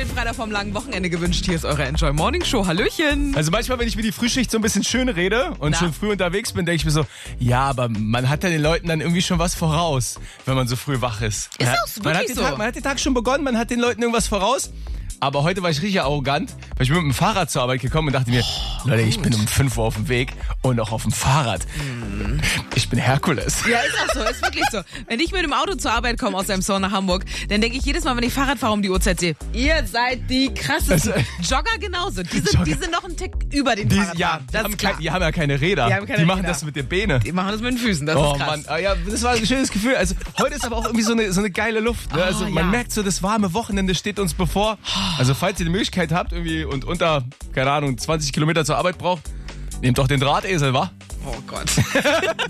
den Freitag vom langen Wochenende gewünscht. Hier ist eure Enjoy Morning Show. Hallöchen. Also manchmal, wenn ich mir die Frühschicht so ein bisschen schön rede und schon früh unterwegs bin, denke ich mir so, ja, aber man hat ja den Leuten dann irgendwie schon was voraus, wenn man so früh wach ist. Ist auch wirklich so. Man hat den Tag schon begonnen, man hat den Leuten irgendwas voraus. Aber heute war ich richtig arrogant, weil ich bin mit dem Fahrrad zur Arbeit gekommen und dachte mir, Leute, ich bin um 5 Uhr auf dem Weg und auch auf dem Fahrrad. Ich bin Herkules. Ja, ist auch so, ist wirklich so. Wenn ich mit dem Auto zur Arbeit komme aus Elmshorn nach Hamburg, dann denke ich jedes Mal, wenn ich Fahrrad fahre, um die Uhrzeit sehe, ihr seid die krassesten. Jogger genauso. Die sind noch einen Tick über den Fahrradfahren. Ja, die haben ja keine Räder. Die machen das mit den Beinen. Die machen das mit den Füßen, das ist krass. Mann, ja, das war ein schönes Gefühl. Also heute ist aber auch irgendwie so eine geile Luft. Ne? Also man merkt so, das warme Wochenende steht uns bevor. Also falls ihr die Möglichkeit habt irgendwie und unter, keine Ahnung, 20 Kilometer zur Arbeit braucht, nehmt doch den Drahtesel, wa? Oh Gott.